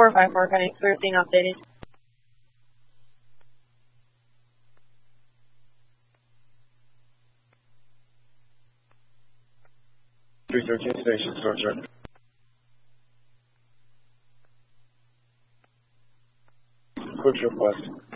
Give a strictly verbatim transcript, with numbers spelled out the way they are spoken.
four five four, cutting clear, being updated. three thirteen station, start check. Quick request.